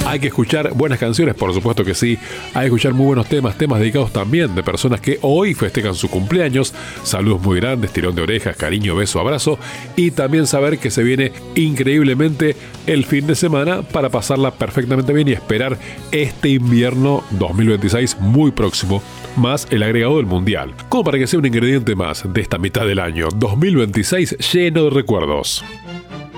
Hay que escuchar buenas canciones, por supuesto que sí. Hay que escuchar muy buenos temas dedicados también de personas que hoy festejan su cumpleaños. Saludos muy grandes, tirón de orejas, cariño, beso, abrazo. Y también saber que se viene increíblemente el fin de semana para pasarla perfectamente bien y esperar este invierno 2026 muy próximo, más el agregado del Mundial, como para que sea un ingrediente más de esta mitad del año 2026 lleno de recuerdos.